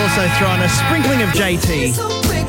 also throw in a sprinkling of JT.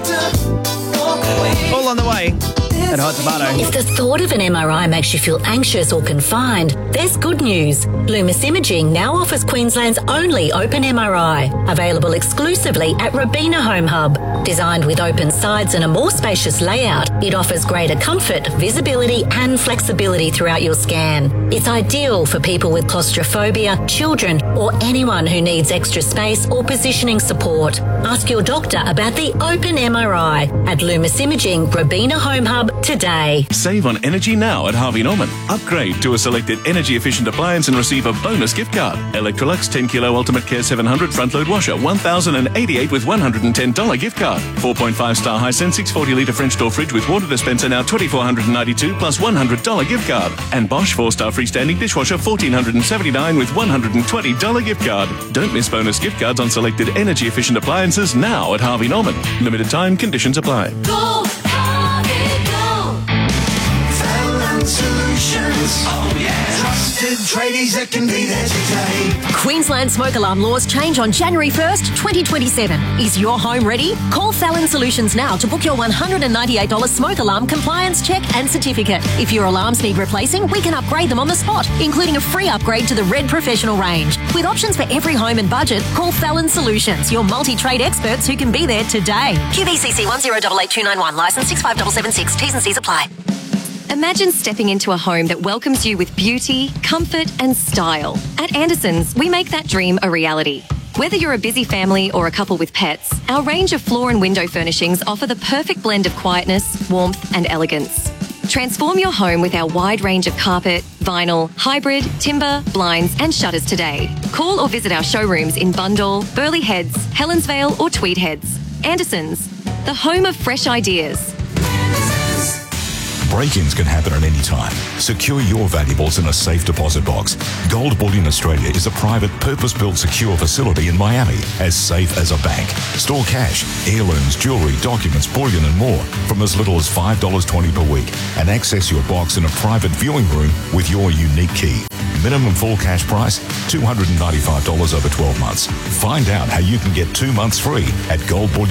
All on the way at Hot Tomato. If the thought of an MRI makes you feel anxious or confined, there's good news. Loomis Imaging now offers Queensland's only open MRI, available exclusively at Robina Home Hub. Designed with open sides and a more spacious layout, it offers greater comfort, visibility and flexibility throughout your scan. It's ideal for people with claustrophobia, children or anyone who needs extra space or positioning support. Ask your doctor about the open MRI at Loomis Imaging, Robina Home Hub today. Save on energy now at Harvey Norman. Upgrade to a selected energy-efficient appliance and receive a bonus gift card. Electrolux 10 kilo Ultimate Care 700 front load washer, $1,088 with $110 gift card. 4.5 star Hisense 640 litre French door fridge with water dispenser now $2,492 plus $100 gift card. And Bosch 4-star freestanding dishwasher $1,479 with $120 gift card. Don't miss bonus gift cards on selected energy-efficient appliances now at Harvey Norman. Limited time, conditions apply. Go, Harvey, go. Fallon Solutions. Oh yeah. Trusted tradies that can be there today. Queensland smoke alarm laws change on January 1st, 2027. Is your home ready? Call Fallon Solutions now to book your $198 smoke alarm compliance check and certificate. If your alarms need replacing, we can upgrade them on the spot, including a free upgrade to the Red Professional range. With options for every home and budget, call Fallon Solutions, your multi-trade experts who can be there today. QBCC 1088291, licence 65776, T's and C's apply. Imagine stepping into a home that welcomes you with beauty, comfort and style. At Anderson's, we make that dream a reality. Whether you're a busy family or a couple with pets, our range of floor and window furnishings offer the perfect blend of quietness, warmth and elegance. Transform your home with our wide range of carpet, vinyl, hybrid, timber, blinds and shutters today. Call or visit our showrooms in Bundahl, Burleigh Heads, Helensvale or Tweed Heads. Anderson's, the home of fresh ideas. Break-ins can happen at any time. Secure your valuables in a safe deposit box. Gold Bullion Australia is a private, purpose-built secure facility in Miami, as safe as a bank. Store cash, heirlooms, jewellery, documents, bullion and more from as little as $5.20 per week, and access your box in a private viewing room with your unique key. Minimum full cash price, $295 over 12 months. Find out how you can get 2 months free at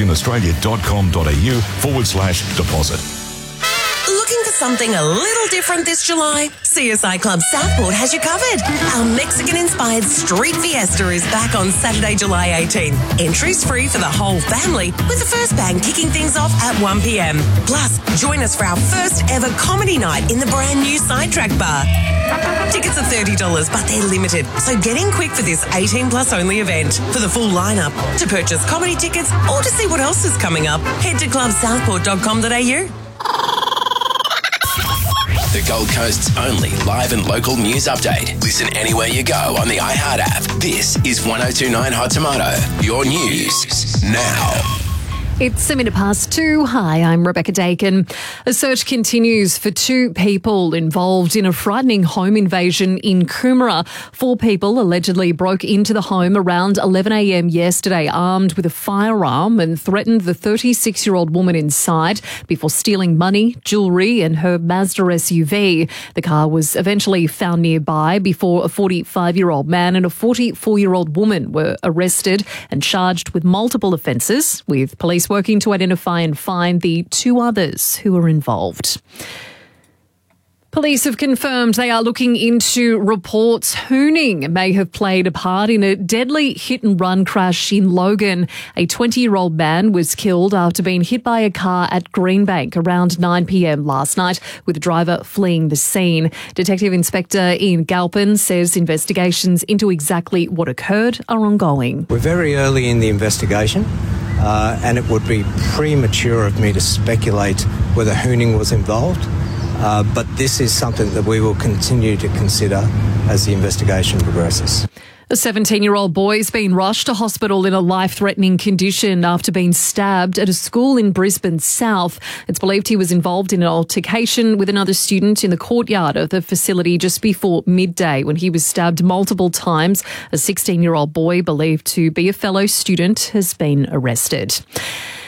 goldbullionaustralia.com.au/deposit. Looking for something a little different this July? CSI Club Southport has you covered. Our Mexican-inspired Street Fiesta is back on Saturday, July 18. Entries free for the whole family, with the first band kicking things off at 1 p.m. Plus, join us for our first ever comedy night in the brand new Sidetrack Bar. Tickets are $30, but they're limited, so get in quick for this 18 plus only event. For the full lineup, to purchase comedy tickets or to see what else is coming up, head to clubsouthport.com.au. The Gold Coast's only live and local news update. Listen anywhere you go on the iHeart app. This is 1029 Hot Tomato. Your news now. It's 2:02. Hi, I'm Rebecca Dakin. A search continues for 2 people involved in a frightening home invasion in Coomera. 4 people allegedly broke into the home around 11 a.m. yesterday, armed with a firearm, and threatened the 36-year-old woman inside before stealing money, jewellery and her Mazda SUV. The car was eventually found nearby before a 45-year-old man and a 44-year-old woman were arrested and charged with multiple offences, with police working to identify and find the 2 others who were involved. Police have confirmed they are looking into reports hooning may have played a part in a deadly hit-and-run crash in Logan. A 20-year-old man was killed after being hit by a car at Greenbank around 9 p.m. last night, with the driver fleeing the scene. Detective Inspector Ian Galpin says investigations into exactly what occurred are ongoing. We're very early in the investigation. And it would be premature of me to speculate whether hooning was involved. But this is something that we will continue to consider as the investigation progresses. A 17-year-old boy has been rushed to hospital in a life-threatening condition after being stabbed at a school in Brisbane South. It's believed he was involved in an altercation with another student in the courtyard of the facility just before midday when he was stabbed multiple times. A 16-year-old boy believed to be a fellow student has been arrested.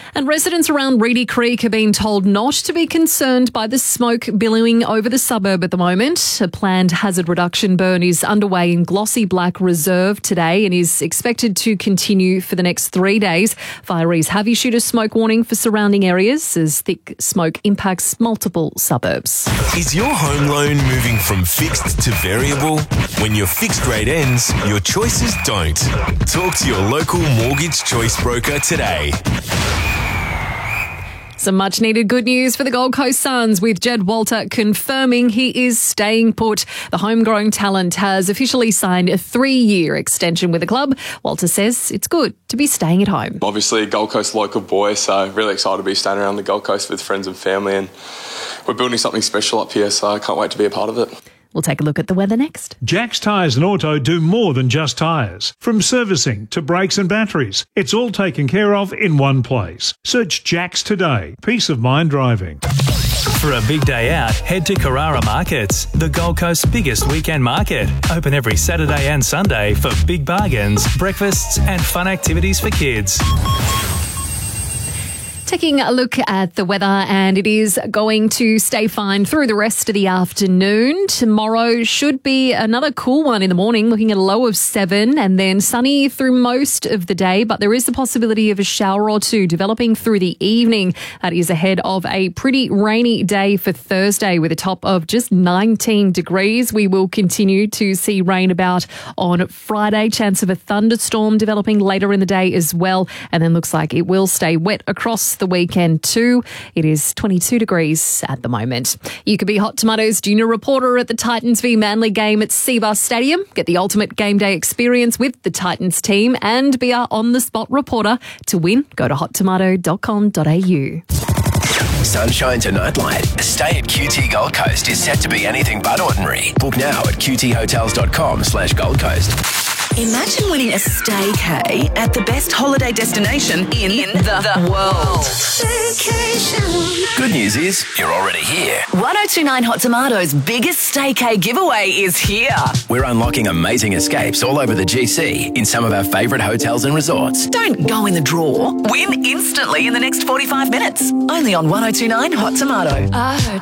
And residents around Reedy Creek have been told not to be concerned by the smoke billowing over the suburb at the moment. A planned hazard reduction burn is underway in Glossy Black Reserve today and is expected to continue for the next 3 days. Fireys have issued a smoke warning for surrounding areas as thick smoke impacts multiple suburbs. Is your home loan moving from fixed to variable? When your fixed rate ends, your choices don't. Talk to your local mortgage choice broker today. Some much needed good news for the Gold Coast Suns, with Jed Walter confirming he is staying put. The homegrown talent has officially signed a 3-year extension with the club. Walter says it's good to be staying at home. Obviously a Gold Coast local boy, so really excited to be staying around the Gold Coast with friends and family, and we're building something special up here, so I can't wait to be a part of it. We'll take a look at the weather next. Jack's Tyres and Auto do more than just tyres. From servicing to brakes and batteries, it's all taken care of in one place. Search Jack's today. Peace of mind driving. For a big day out, head to Carrara Markets, the Gold Coast's biggest weekend market. Open every Saturday and Sunday for big bargains, breakfasts and fun activities for kids. Taking a look at the weather, and it is going to stay fine through the rest of the afternoon. Tomorrow should be another cool one in the morning, looking at a low of 7, and then sunny through most of the day, but there is the possibility of a shower or two developing through the evening. That is ahead of a pretty rainy day for Thursday with a top of just 19 degrees. We will continue to see rain about on Friday. Chance of a thunderstorm developing later in the day as well, and then looks like it will stay wet across the weekend too. It is 22 degrees at the moment. You could be Hot Tomatoes junior reporter at the Titans v Manly game at Seabus Stadium. Get the ultimate game day experience with the Titans team and be our on-the-spot reporter. To win, go to hottomato.com.au. Sunshine to nightlight. A stay at QT Gold Coast is set to be anything but ordinary. Book now at qthotels.com/Gold Coast. Imagine winning a staycay at the best holiday destination in the world. Staycation. Good news is you're already here. 1029 Hot Tomatoes' biggest staycay giveaway is here. We're unlocking amazing escapes all over the GC in some of our favourite hotels and resorts. Don't go in the draw. Win instantly in the next 45 minutes. Only on 1029 Hot Tomato.